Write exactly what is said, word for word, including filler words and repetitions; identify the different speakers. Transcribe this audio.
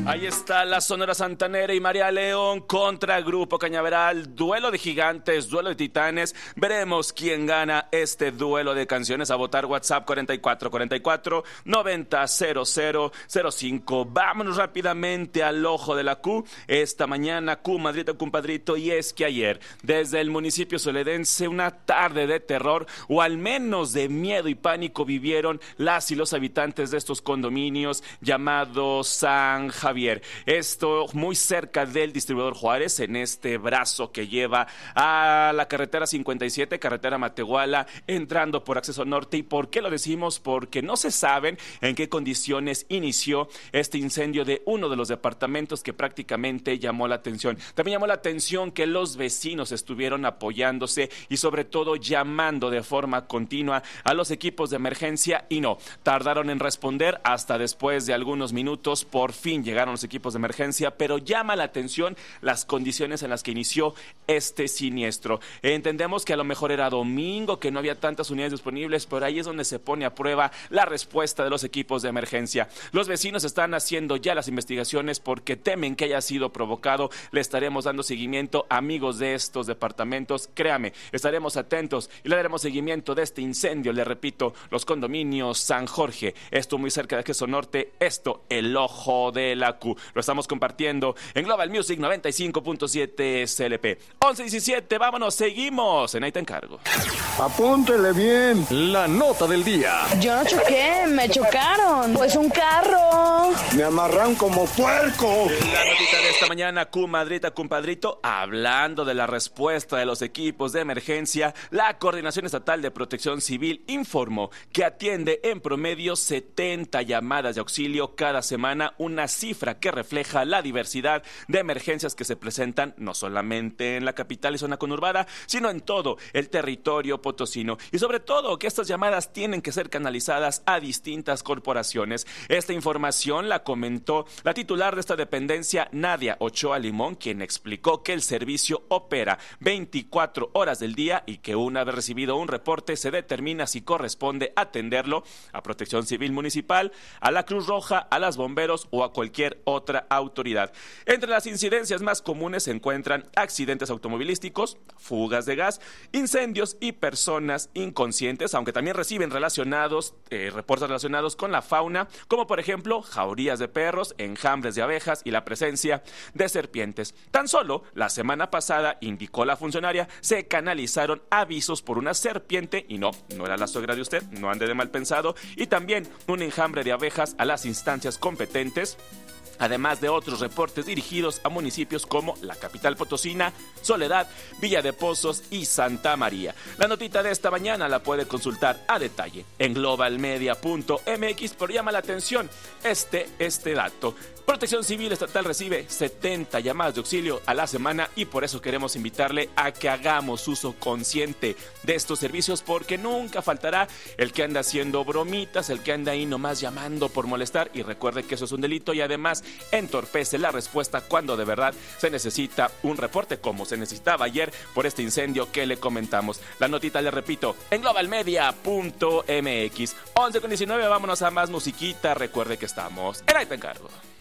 Speaker 1: Ahí está la Sonora Santanera y María León contra Grupo Cañaveral. Duelo de gigantes, duelo de titanes. Veremos quién gana este duelo de canciones. A votar WhatsApp cuarenta y cuatro cuarenta y cuatro noventa cero cero cero cinco. Vámonos rápidamente al ojo de la Q. Esta mañana, Q, Madrito, compadrito. Y es que ayer, desde el municipio soledense, una tarde de terror, o al menos de miedo y pánico, vivieron las y los habitantes de estos condominios llamados San Javier. Esto muy cerca del distribuidor Juárez, en este brazo que lleva a la carretera cincuenta y siete, carretera Matehuala, entrando por acceso norte. ¿Y por qué lo decimos? Porque no se saben en qué condiciones inició este incendio de uno de los departamentos que prácticamente llamó la atención. También llamó la atención que los vecinos estuvieron apoyándose y sobre todo llamando de forma continua a los equipos de emergencia, y no tardaron en responder. Hasta después de algunos minutos por fin llegaron los equipos de emergencia, pero llama la atención las condiciones en las que inició este siniestro. Entendemos que a lo mejor era domingo, que no había tantas unidades disponibles, pero ahí es donde se pone a prueba la respuesta de los equipos de emergencia. Los vecinos están haciendo ya las investigaciones porque temen que haya sido provocado. Le estaremos dando seguimiento, amigos de estos departamentos. Créame, estaremos atentos y le daremos seguimiento de este incendio. Le repito, los condominios San Jorge, esto muy cerca de Queso Norte, esto el ojo de la Q. Lo estamos compartiendo en Global Music noventa y cinco punto siete S L P. once diecisiete, vámonos, seguimos en Ahí Te Encargo.
Speaker 2: Apúntele bien.
Speaker 3: La nota del día.
Speaker 4: Yo no choqué, me chocaron. Pues un carro.
Speaker 2: Me amarran como puerco.
Speaker 1: La notita de esta mañana, Q, Madrita, compadrito, hablando de la respuesta de los equipos de emergencia. La Coordinación Estatal de Protección Civil informó que atiende en promedio setenta llamadas de auxilio cada semana, una cifra que refleja la diversidad de emergencias que se presentan no solamente en la capital y zona conurbada, sino en todo el territorio potosino. Y sobre todo que estas llamadas tienen que ser canalizadas a distintas corporaciones. Esta información la comentó la titular de esta dependencia, Nadia Ochoa Limón, quien explicó que el servicio opera veinticuatro horas del día y que una vez recibido un reporte se determina si corresponde atenderlo a Protección Civil Municipal, a la Cruz Roja, a las bomberos o a cualquier otra autoridad. Entre las incidencias más comunes se encuentran accidentes automovilísticos, fugas de gas, incendios y personas inconscientes, aunque también reciben relacionados eh, reportes relacionados con la fauna, como por ejemplo jaurías de perros, enjambres de abejas y la presencia de serpientes. Tan solo la semana pasada, indicó la funcionaria, se canalizaron avisos por una serpiente, y no, no era la suegra de usted, no ande de mal pensado, y también un enjambre de abejas a las instancias competentes, además de otros reportes dirigidos a municipios como la capital potosina, Soledad, Villa de Pozos y Santa María. La notita de esta mañana la puede consultar a detalle en global media punto m x, pero llama la atención este, este dato. Protección Civil Estatal recibe setenta llamadas de auxilio a la semana y por eso queremos invitarle a que hagamos uso consciente de estos servicios, porque nunca faltará el que anda haciendo bromitas, el que anda ahí nomás llamando por molestar, y recuerde que eso es un delito y además entorpece la respuesta cuando de verdad se necesita un reporte, como se necesitaba ayer por este incendio que le comentamos. La notita, le repito, en global media punto m x. once con diecinueve, vámonos a más musiquita. Recuerde que estamos en Ahí Te Encargo.